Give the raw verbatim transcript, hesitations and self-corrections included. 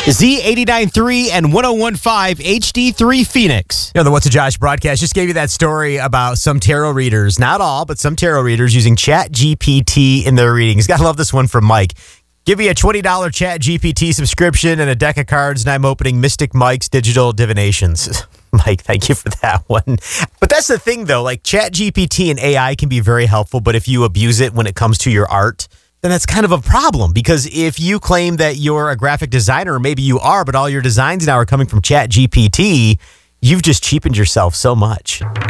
Z eighty-nine point three and one oh one point five H D three Phoenix. You know, the What's a Josh broadcast just gave you that story about some tarot readers, not all, but some tarot readers using Chat G P T in their readings. Gotta love this one from Mike. Give me a twenty dollars Chat G P T subscription and a deck of cards, and I'm opening Mystic Mike's Digital Divinations. Mike, thank you for that one. But that's the thing, though. Like, Chat G P T and A I can be very helpful, but if you abuse it when it comes to your art, then that's kind of a problem. Because if you claim that you're a graphic designer, or maybe you are, but all your designs now are coming from Chat G P T, you've just cheapened yourself so much.